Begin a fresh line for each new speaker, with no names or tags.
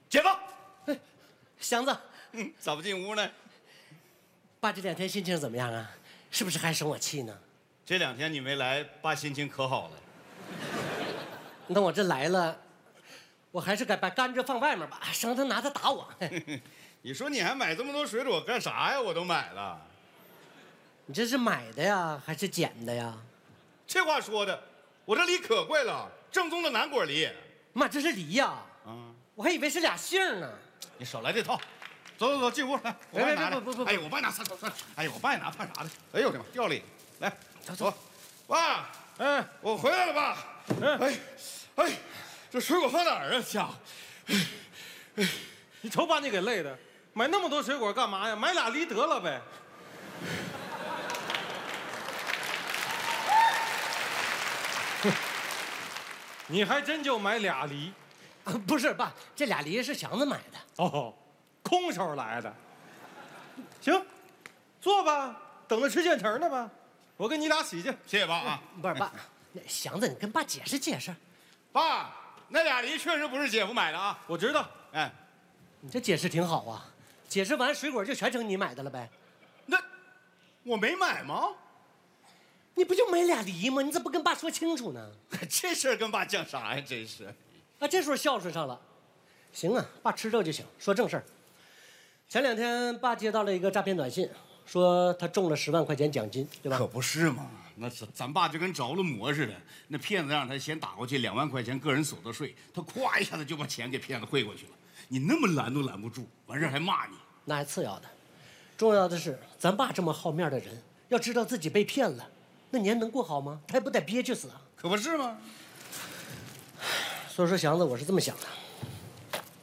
姐夫，
祥子，
咋不进屋呢？
爸这2天心情怎么样啊？是不是还生我气呢？
这2天你没来，爸心情可好了。
那我这来了，我还是该把甘蔗放外面吧，省得拿它打我。
你说你还买这么多水果干啥呀？我都买了。
你这是买的呀，还是捡的呀？
这话说的，我这梨可贵了，正宗的南果梨。
妈，这是梨呀！我还以为是俩杏呢。
你少来这套，走走走，进屋来，我帮你拿。
不，
哎呦，我帮你拿，算。哎呦，我帮你拿，怕啥的？哎呦我的妈，掉里，来，走。爸，我回来了，爸。哎，这水果放哪儿啊？家伙，
你瞅把你给累的，买那么多水果干嘛呀？买俩梨得了呗。你还真就买俩梨？
不是爸，这俩梨是祥子买的。
哦，空手来的。行，坐吧，等着吃现成的吧。我给你俩洗去。
谢谢爸啊。
不是爸，那祥子你跟爸解释解释。
爸，那俩梨确实不是姐夫买的啊。
我知道。
哎，
你这解释挺好啊，解释完水果就全成你买的了呗？
那我没买吗？
你不就买俩梨吗？你怎么不跟爸说清楚呢？
这事儿跟爸讲啥呀？真是。
啊，这时候孝顺上了。行啊，爸吃肉就行。说正事儿。前2天爸接到了一个诈骗短信，说他中了10万块钱奖金，对吧？
可不是嘛，那咱爸就跟着了魔似的。那骗子让他先打过去2万块钱个人所得税，他咵一下子就把钱给骗子汇过去了。你那么拦都拦不住，完事儿还骂你。
那还次要的，重要的是咱爸这么好面的人，要知道自己被骗了，那年能过好吗？他还不得憋屈死啊？
可不是吗？
所以说祥子，我是这么想的，